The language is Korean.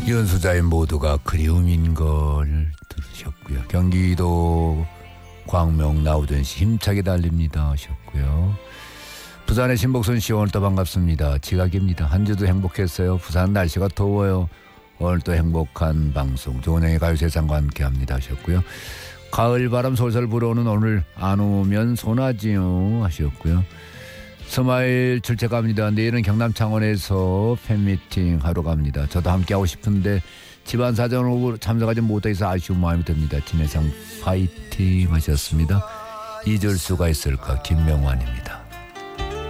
연수자의 모두가 그리움인걸 들으셨고요. 경기도 광명 나우전 씨 힘차게 달립니다 하셨고요. 부산의 신복선 씨 오늘 또 반갑습니다. 지각입니다. 한 주도 행복했어요. 부산 날씨가 더워요. 오늘 또 행복한 방송 조은영의 가요세상과 함께합니다 하셨고요. 가을바람 솔솔 불어오는 오늘 안 오면 소나지요 하셨고요. 스마일 출첵합니다. 내일은 경남 창원에서 팬미팅 하러 갑니다. 저도 함께하고 싶은데 집안 사정으로 참석하지 못해서 아쉬운 마음이 듭니다. 진해상 파이팅 하셨습니다. 잊을 수가 있을까 김명환입니다.